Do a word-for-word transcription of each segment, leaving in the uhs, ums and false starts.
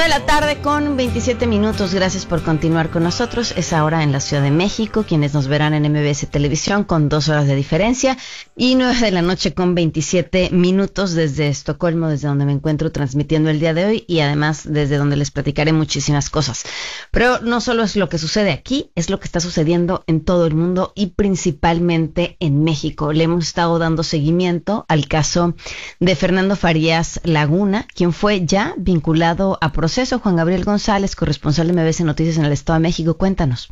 Una de la tarde con veintisiete minutos. Gracias por continuar con nosotros. Es ahora en la Ciudad de México, quienes nos verán en M B S Televisión con dos horas de diferencia, y nueve de la noche con veintisiete minutos desde Estocolmo, desde donde me encuentro transmitiendo el día de hoy, y además desde donde les platicaré muchísimas cosas. Pero no solo es lo que sucede aquí, es lo que está sucediendo en todo el mundo y principalmente en México. Le hemos estado dando seguimiento al caso de Fernando Farías Laguna, quien fue ya vinculado a proceso. Juan Gabriel González, corresponsal de M B S Noticias en el Estado de México, cuéntanos.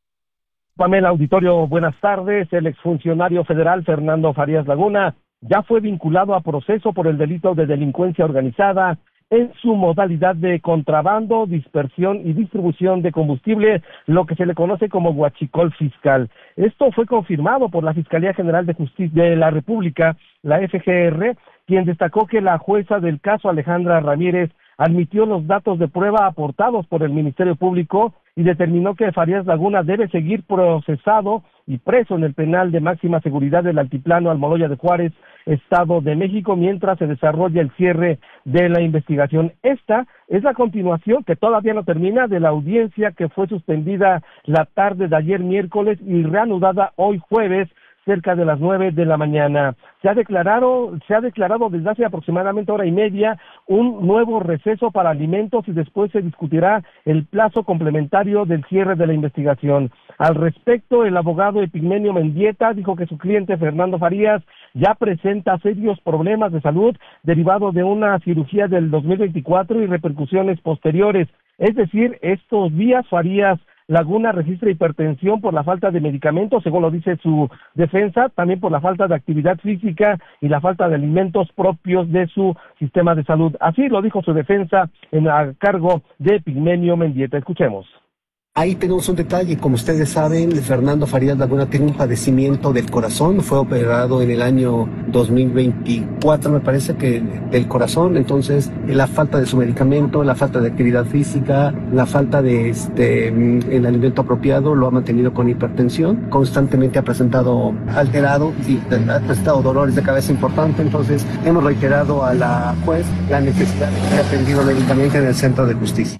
Pamela, auditorio, buenas tardes. El exfuncionario federal Fernando Farías Laguna ya fue vinculado a proceso por el delito de delincuencia organizada en su modalidad de contrabando, dispersión y distribución de combustible, lo que se le conoce como huachicol fiscal. Esto fue confirmado por la Fiscalía General de Justicia de la República, la F G R, quien destacó que la jueza del caso, Alejandra Ramírez, admitió los datos de prueba aportados por el Ministerio Público y determinó que Farías Laguna debe seguir procesado y preso en el penal de máxima seguridad del Altiplano Almoloya de Juárez, Estado de México, mientras se desarrolla el cierre de la investigación. Esta es la continuación, que todavía no termina, de la audiencia que fue suspendida la tarde de ayer miércoles y reanudada hoy jueves, cerca de las nueve de la mañana. Se ha declarado, se ha declarado desde hace aproximadamente hora y media un nuevo receso para alimentos y después se discutirá el plazo complementario del cierre de la investigación. Al respecto, el abogado Epigmenio Mendieta dijo que su cliente Fernando Farías ya presenta serios problemas de salud derivado de una cirugía del dos mil veinticuatro y repercusiones posteriores. Es decir, estos días Farías Laguna registra hipertensión por la falta de medicamentos, según lo dice su defensa, también por la falta de actividad física y la falta de alimentos propios de su sistema de salud. Así lo dijo su defensa en a cargo de Epigmenio Mendieta. Escuchemos. Ahí tenemos un detalle. Como ustedes saben, Fernando Farías Laguna tiene un padecimiento del corazón. Fue operado en el año dos mil veinticuatro, me parece que del corazón. Entonces, la falta de su medicamento, la falta de actividad física, la falta de este el alimento apropiado lo ha mantenido con hipertensión. Constantemente ha presentado alterado y ha presentado dolores de cabeza importantes. Entonces, hemos reiterado a la juez la necesidad de ser atendido médicamente en el Centro de Justicia.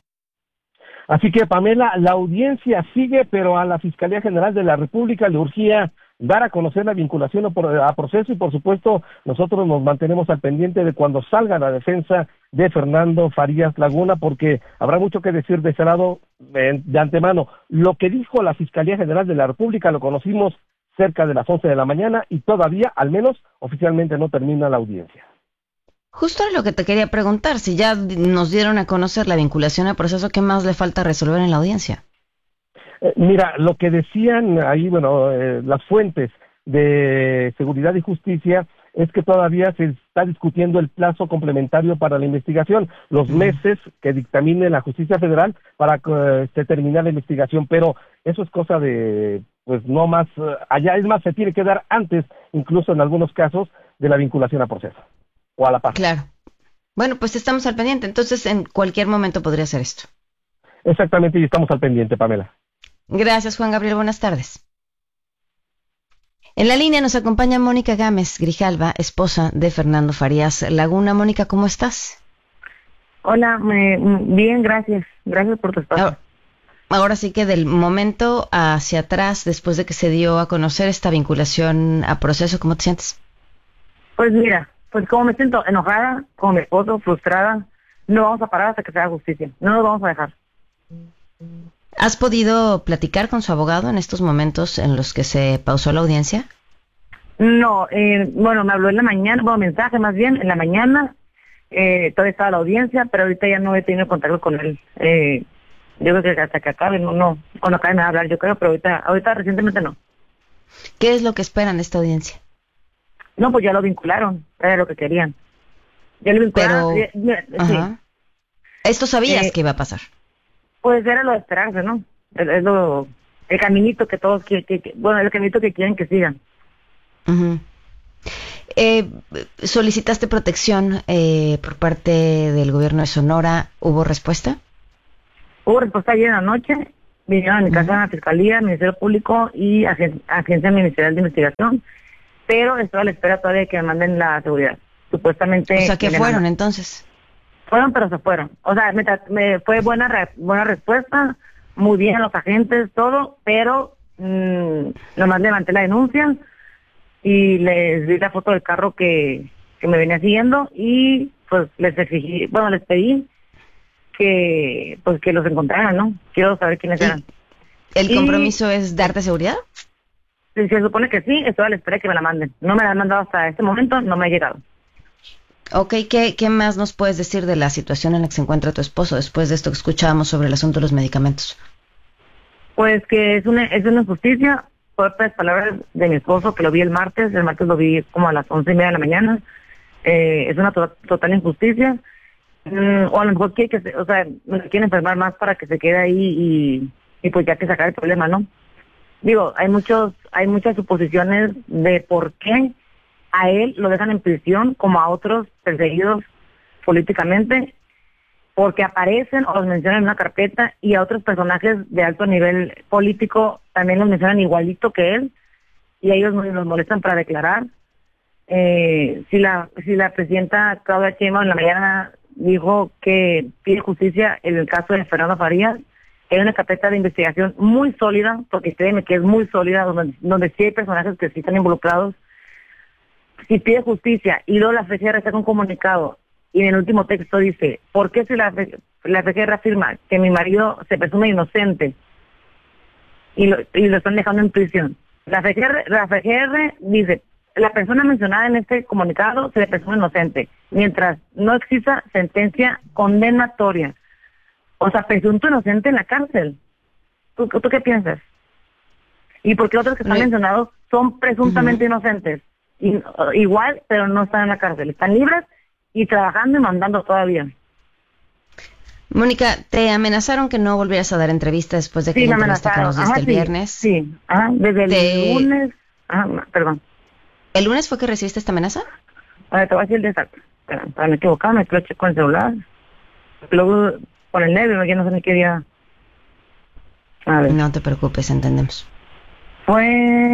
Así que, Pamela, la audiencia sigue, pero a la Fiscalía General de la República le urgía dar a conocer la vinculación a proceso y, por supuesto, nosotros nos mantenemos al pendiente de cuando salga la defensa de Fernando Farías Laguna, porque habrá mucho que decir de ese lado de, de antemano. Lo que dijo la Fiscalía General de la República lo conocimos cerca de las once de la mañana y todavía, al menos, oficialmente no termina la audiencia. Justo lo que te quería preguntar, si ya nos dieron a conocer la vinculación al proceso, ¿qué más le falta resolver en la audiencia? Eh, mira, lo que decían ahí, bueno, eh, las fuentes de Seguridad y Justicia es que todavía se está discutiendo el plazo complementario para la investigación, los mm. meses que dictamine la Justicia Federal para eh, terminar la investigación, pero eso es cosa de, pues no más, eh, allá es más, se tiene que dar antes, incluso en algunos casos, de la vinculación a proceso. O a la paz. Claro. Bueno, pues estamos al pendiente. Entonces, en cualquier momento podría ser esto. Exactamente, y estamos al pendiente, Pamela. Gracias, Juan Gabriel. Buenas tardes. En la línea nos acompaña Mónica Gámez Grijalva, esposa de Fernando Farías Laguna. Mónica, ¿cómo estás? Hola, me, bien, gracias. Gracias por tu espacio. Ahora, ahora sí que del momento hacia atrás, después de que se dio a conocer esta vinculación a proceso, ¿cómo te sientes? Pues mira, pues como me siento enojada con mi esposo, frustrada, no vamos a parar hasta que se haga justicia, no nos vamos a dejar. ¿Has podido platicar con su abogado en estos momentos en los que se pausó la audiencia? No, eh, bueno, me habló en la mañana, bueno, mensaje más bien, en la mañana, eh, todavía estaba la audiencia, pero ahorita ya no he tenido contacto con él. Eh, yo creo que hasta que acabe, no, no, cuando acabe me va a hablar, yo creo, pero ahorita, ahorita recientemente no. ¿Qué es lo que esperan de esta audiencia? No, pues ya lo vincularon, era lo que querían. Ya lo vincularon. Pero, ya, ya, ajá. Sí. ¿Esto sabías eh, que iba a pasar? Pues era lo de esperarse, ¿no? Es, es lo, el caminito que todos quieren, que, que, bueno, el caminito que quieren que sigan. Uh-huh. Eh, ¿Solicitaste protección eh, por parte del gobierno de Sonora? ¿Hubo respuesta? Hubo respuesta ayer en la noche. Vinieron a mi casa, uh-huh, a la Fiscalía, Ministerio Público y Agen- Agencia Ministerial de Investigación, pero estoy a la espera todavía de que me manden la seguridad. Supuestamente... O sea, ¿qué fueron mandan. entonces? Fueron, pero se fueron. O sea, me, me fue buena re, buena respuesta, muy bien los agentes, todo, pero mmm, nomás levanté la denuncia y les di la foto del carro que, que me venía siguiendo y pues les exigí, bueno, les pedí que pues que los encontraran, ¿no? Quiero saber quiénes ¿Y eran. el y, compromiso es darte seguridad? Si se supone que sí, estoy a la espera de que me la manden. No me la han mandado hasta este momento, no me ha llegado. Ok, ¿qué, ¿qué más nos puedes decir de la situación en la que se encuentra tu esposo después de esto que escuchábamos sobre el asunto de los medicamentos? Pues que es una, es una injusticia, fuertes palabras de mi esposo, que lo vi el martes, el martes lo vi como a las once y media de la mañana, eh, es una to total injusticia, mm, o a lo mejor quiere que se, o sea, me quieren enfermar más para que se quede ahí y, y pues ya que sacar el problema, ¿no? Digo, hay muchos, hay muchas suposiciones de por qué a él lo dejan en prisión como a otros perseguidos políticamente, porque aparecen o los mencionan en una carpeta, y a otros personajes de alto nivel político también los mencionan igualito que él, y a ellos nos molestan para declarar. Eh, si la si la presidenta Claudia Sheinbaum en la mañana dijo que pide justicia en el caso de Fernando Farías, hay una carpeta de investigación muy sólida, porque créeme que es muy sólida, donde, donde sí hay personajes que sí están involucrados. Si pide justicia y luego la F G R saca un comunicado y en el último texto dice, ¿por qué si la, la F G R afirma que mi marido se presume inocente y lo, y lo están dejando en prisión? La F G R, la F G R dice, la persona mencionada en este comunicado se le presume inocente, mientras no exista sentencia condenatoria. O sea, presunto inocente en la cárcel. ¿Tú, tú qué piensas? ¿Y por qué otros que están no. mencionados son presuntamente uh-huh. inocentes? Y, uh, igual, pero no están en la cárcel. Están libres y trabajando y mandando todavía. Mónica, ¿te amenazaron que no volvieras a dar entrevista después de que sí, la me entrevista que nos diste ajá, el sí, viernes? Sí, ajá, desde el te... lunes. Ajá, perdón. ¿El lunes fue que recibiste esta amenaza? A ver, te voy a decir el de exacto. Para, para no equivocarme, que lo checo con el celular. Luego, con el nervio, ya no sé ni qué día. A ver. No te preocupes, entendemos. Fue...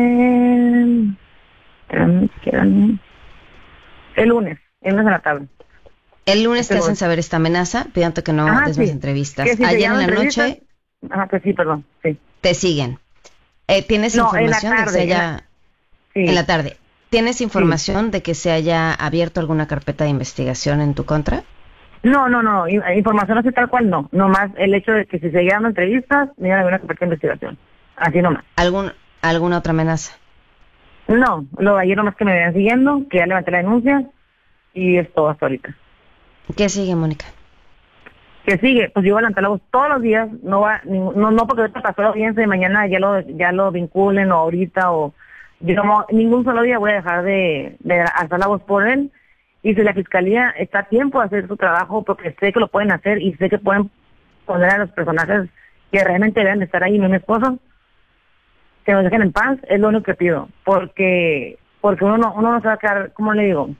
Eran, eran... El lunes, el lunes de la tarde. El lunes este te hacen saber esta amenaza, pidiendo que no Ajá, des sí. más entrevistas. Si Ayer en la noche... Ajá, que sí, perdón, sí. Te siguen. Eh, ¿Tienes no, información en la tarde, de que se haya... En la, sí. en la tarde. ¿Tienes información sí. de que se haya abierto alguna carpeta de investigación en tu contra? No, no, no, información así tal cual no. Nomás el hecho de que si seguían dando entrevistas, me iban a haber una carpeta de investigación. Así nomás. ¿Algún, ¿Alguna otra amenaza? No, lo de ayer nomás que me venían siguiendo, que ya levanté la denuncia, y es todo hasta ahorita. ¿Qué sigue, Mónica? ¿Qué sigue? Pues yo voy a levantar la voz todos los días, no va, no, no porque ahorita pasó la audiencia y mañana ya lo, ya lo vinculen o ahorita o... Yo no, ningún solo día voy a dejar de, de alzar la voz por él, y si la fiscalía está a tiempo de hacer su trabajo, porque sé que lo pueden hacer y sé que pueden poner a los personajes que realmente deben de estar ahí, no mi esposo, que nos dejen en paz, es lo único que pido, porque porque uno no, uno no se va a quedar, ¿cómo le digo?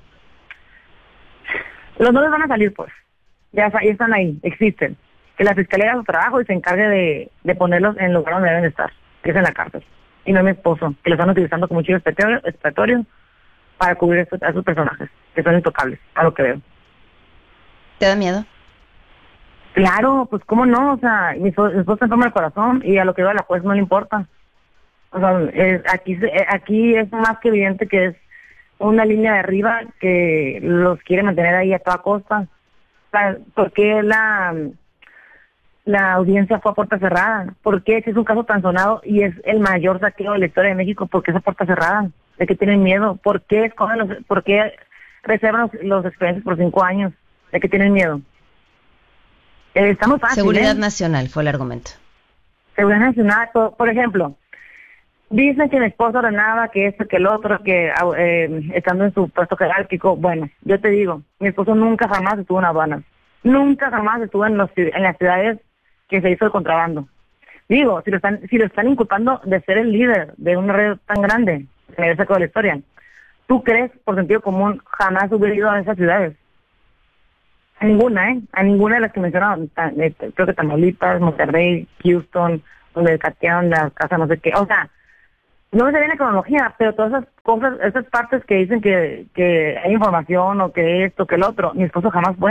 Los nombres van a salir, pues, ya, ya están ahí, existen, que la fiscalía haga su trabajo y se encargue de, de ponerlos en el lugar donde deben estar, que es en la cárcel, y no mi esposo, que lo están utilizando como chivo expiatorio, expiatorio para cubrir a esos personajes, que son intocables, a lo que veo. ¿Te da miedo? Claro, pues cómo no, o sea, mi esposo está enfermo del corazón y a lo que veo a la juez no le importa. O sea, es, aquí, aquí es más que evidente que es una línea de arriba que los quiere mantener ahí a toda costa. O sea, ¿por qué la, la audiencia fue a puerta cerrada? ¿Por qué si es un caso tan sonado y es el mayor saqueo de la historia de México, por qué es a puerta cerrada? ¿De qué tienen miedo? ¿Por qué escogen los, por qué reservan los, los expedientes por cinco años? ¿De qué tienen miedo? Eh, está muy fácil. Seguridad ¿eh? nacional fue el argumento. Seguridad nacional, por, por ejemplo, dicen que mi esposo ordenaba que esto, que el otro, que eh, estando en su puesto jerárquico. Bueno, yo te digo, mi esposo nunca jamás estuvo en aduanas. Nunca jamás estuvo en, los, en las ciudades que se hizo el contrabando. Digo, si lo están si lo están inculpando de ser el líder de una red tan grande, me había sacado la historia. ¿Tú crees, por sentido común, jamás hubiera ido a esas ciudades? A ninguna, ¿eh? A ninguna de las que mencionaron. Creo que Tamaulipas, Monterrey, Houston, donde catearon la casa, no sé qué. O sea, no me sé bien la cronología, pero todas esas cosas, esas partes que dicen que, que hay información o que esto, que el otro, mi esposo jamás fue.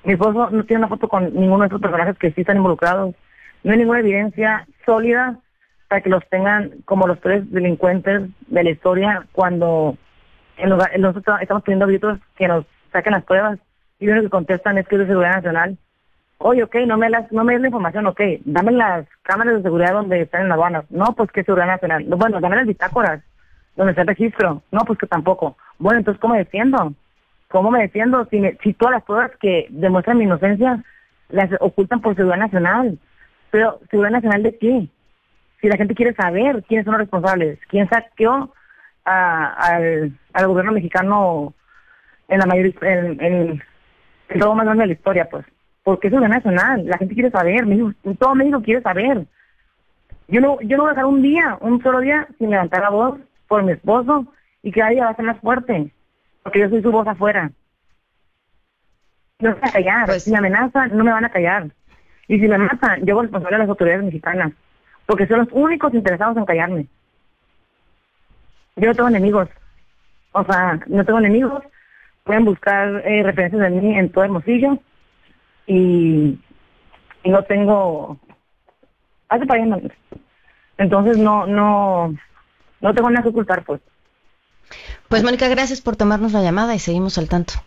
Mi esposo no tiene una foto con ninguno de esos personajes que sí están involucrados. No hay ninguna evidencia sólida para que los tengan como los tres delincuentes de la historia, cuando en lugar, nosotros estamos pidiendo gritos que nos saquen las pruebas y lo único que contestan es que es de seguridad nacional. Oye, ok, no me las, no me des la información, ok, dame las cámaras de seguridad donde están en aduanas. No, pues que es seguridad nacional. Bueno, dame las bitácoras donde está el registro. No, pues que tampoco. Bueno, entonces, ¿cómo me defiendo? ¿Cómo me defiendo si, me, si todas las pruebas que demuestran mi inocencia las ocultan por seguridad nacional? Pero, ¿seguridad nacional de qué? Si la gente quiere saber quiénes son los responsables, quién saqueó a, al, al gobierno mexicano en la mayor, en, en el robo más grande de la historia, pues. Porque es seguridad nacional, la gente quiere saber, México, todo México quiere saber. Yo no, yo no voy a dejar un día, un solo día, sin levantar la voz por mi esposo, y cada día va a ser más fuerte, porque yo soy su voz afuera. No me van a callar, pues, si me amenazan, no me van a callar. Y si me matan, yo voy responsable a las autoridades mexicanas, porque son los únicos interesados en callarme. Yo no tengo enemigos, o sea, no tengo enemigos, pueden buscar eh, referencias de mí en todo Hermosillo, y, y no tengo... Hace para allá, entonces no, no, no tengo nada que ocultar, pues. Pues, Mónica, gracias por tomarnos la llamada y seguimos al tanto.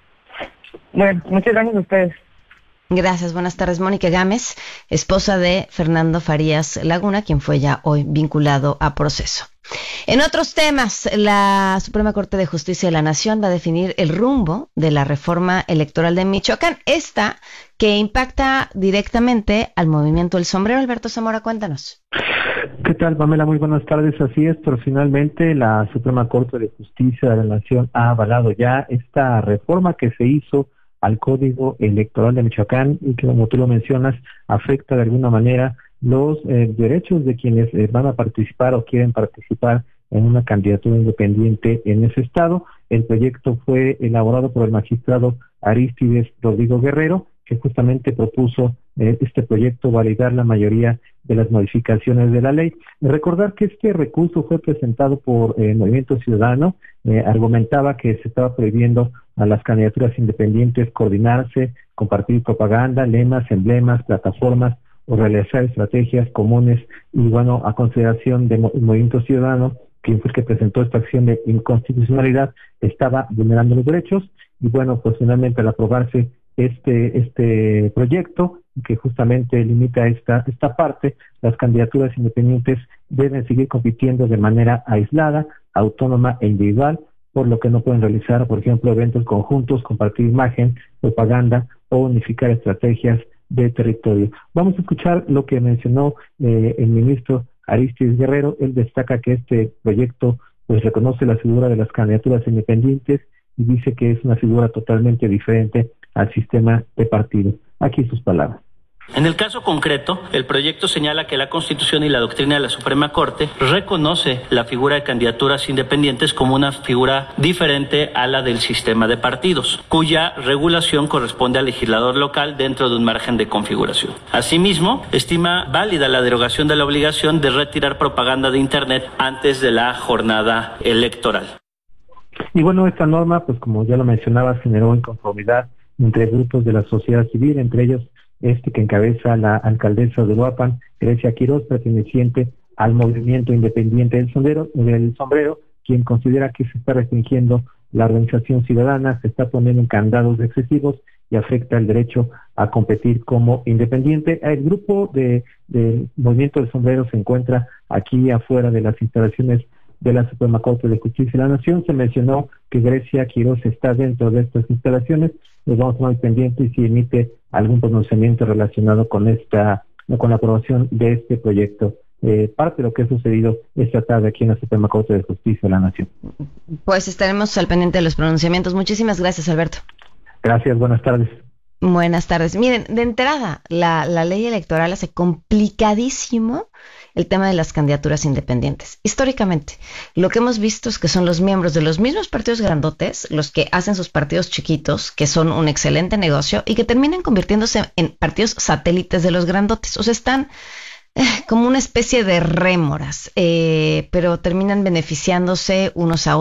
Bueno, muchas gracias a ustedes. Gracias, buenas tardes. Mónica Gámez, esposa de Fernando Farías Laguna, quien fue ya hoy vinculado a proceso. En otros temas, la Suprema Corte de Justicia de la Nación va a definir el rumbo de la reforma electoral de Michoacán, esta que impacta directamente al movimiento El Sombrero. Alberto Zamora, cuéntanos. ¿Qué tal, Pamela? Muy buenas tardes. Así es, pero finalmente la Suprema Corte de Justicia de la Nación ha avalado ya esta reforma que se hizo al Código Electoral de Michoacán y que, como tú lo mencionas, afecta de alguna manera los eh, derechos de quienes eh, van a participar o quieren participar en una candidatura independiente en ese estado. El proyecto fue elaborado por el magistrado Arístides Rodrigo Guerrero, que justamente propuso eh, este proyecto validar la mayoría de las modificaciones de la ley. Recordar que este recurso fue presentado por el eh, Movimiento Ciudadano, eh, argumentaba que se estaba prohibiendo a las candidaturas independientes coordinarse, compartir propaganda, lemas, emblemas, plataformas o realizar estrategias comunes, y bueno, a consideración del Mo- Movimiento Ciudadano, quien fue el que presentó esta acción de inconstitucionalidad, estaba vulnerando los derechos, y bueno, pues finalmente al aprobarse este este proyecto, que justamente limita esta esta parte, las candidaturas independientes deben seguir compitiendo de manera aislada, autónoma e individual, por lo que no pueden realizar, por ejemplo, eventos conjuntos, compartir imagen, propaganda o unificar estrategias de territorio. Vamos a escuchar lo que mencionó eh, el ministro Arístides Guerrero. Él destaca que este proyecto pues reconoce la figura de las candidaturas independientes y dice que es una figura totalmente diferente al sistema de partidos. Aquí sus palabras. En el caso concreto, el proyecto señala que la Constitución y la doctrina de la Suprema Corte reconoce la figura de candidaturas independientes como una figura diferente a la del sistema de partidos, cuya regulación corresponde al legislador local dentro de un margen de configuración. Asimismo, estima válida la derogación de la obligación de retirar propaganda de Internet antes de la jornada electoral. Y bueno, esta norma, pues como ya lo mencionaba, generó inconformidad entre grupos de la sociedad civil, entre ellos este que encabeza la alcaldesa de Uruapan, Grecia Quiroz, perteneciente al movimiento independiente del sombrero, del sombrero, quien considera que se está restringiendo la organización ciudadana, se está poniendo en candados excesivos y afecta el derecho a competir como independiente. El grupo de, del movimiento del sombrero se encuentra aquí afuera de las instalaciones de la Suprema Corte de Justicia de la Nación. Se mencionó que Grecia Quiroz está dentro de estas instalaciones. Nos vamos a estar pendientes si emite algún pronunciamiento relacionado con esta, con la aprobación de este proyecto. Eh, parte de lo que ha sucedido esta tarde aquí en la Suprema Corte de Justicia de la Nación. Pues estaremos al pendiente de los pronunciamientos. Muchísimas gracias, Alberto. Gracias, buenas tardes. Buenas tardes. Miren, de entrada, la, la ley electoral hace complicadísimo el tema de las candidaturas independientes. Históricamente, lo que hemos visto es que son los miembros de los mismos partidos grandotes los que hacen sus partidos chiquitos, que son un excelente negocio y que terminan convirtiéndose en partidos satélites de los grandotes. O sea, están eh, como una especie de rémoras, eh, pero terminan beneficiándose unos a otros.